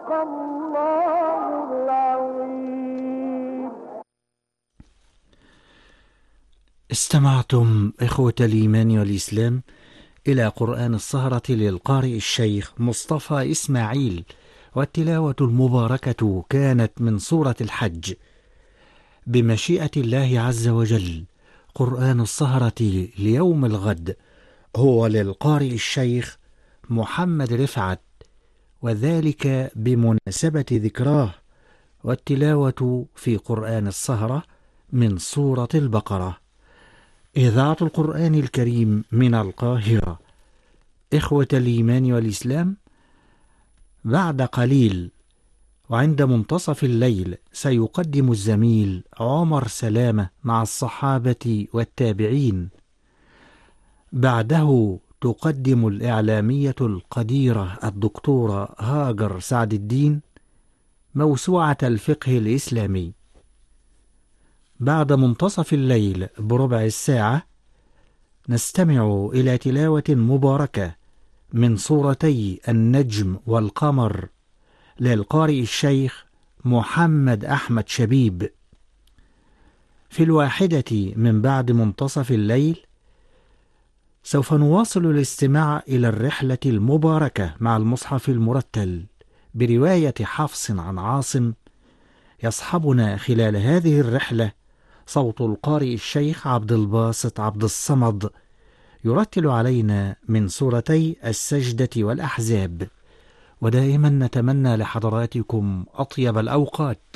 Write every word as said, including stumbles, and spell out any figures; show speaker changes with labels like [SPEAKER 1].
[SPEAKER 1] صدق الله العظيم.
[SPEAKER 2] استمعتم إخوة الإيمان والإسلام إلى قرآن السهرة للقارئ الشيخ مصطفى إسماعيل، والتلاوة المباركة كانت من سورة الحج. بمشيئة الله عز وجل قرآن السهرة ليوم الغد هو للقارئ الشيخ محمد رفعت، وذلك بمناسبة ذكراه، والتلاوة في قرآن السهرة من سورة البقرة. إذاعة القرآن الكريم من القاهرة. إخوة الإيمان والإسلام، بعد قليل وعند منتصف الليل سيقدم الزميل عمر سلامة مع الصحابة والتابعين. بعده تقدم الإعلامية القديرة الدكتورة هاجر سعد الدين موسوعة الفقه الإسلامي. بعد منتصف الليل بربع الساعة نستمع إلى تلاوة مباركة من سورتي النجم والقمر للقارئ الشيخ محمد أحمد شبيب. في الواحدة من بعد منتصف الليل سوف نواصل الاستماع إلى الرحلة المباركة مع المصحف المرتل برواية حفص عن عاصم. يصحبنا خلال هذه الرحلة صوت القارئ الشيخ عبد الباسط عبد الصمد يرتل علينا من سورتي السجدة والأحزاب. ودائما نتمنى لحضراتكم أطيب الأوقات